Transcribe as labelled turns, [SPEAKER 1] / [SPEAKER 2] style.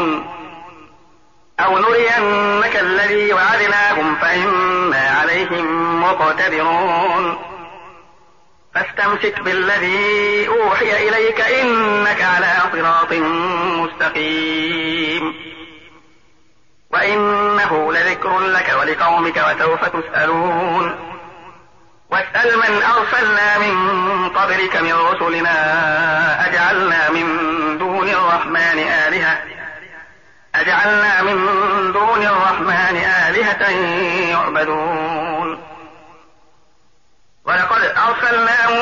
[SPEAKER 1] أو نرينك الذي وعدناهم فإنا عليهم مقتدرون فاستمسك بالذي أوحي إليك إنك على صراط مستقيم وإنه لذكر لك ولقومك وسوف تسألون واسأل من أرسلنا من قبلك من رسلنا أجعلنا من دون الرحمن آلهة يعبدون ولقد أرسلنا